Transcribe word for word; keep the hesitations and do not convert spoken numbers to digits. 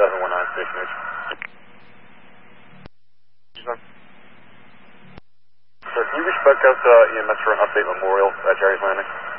seven one nine Station H. So can you reach back out to E M S for an update Memorial at Jerry's Landing?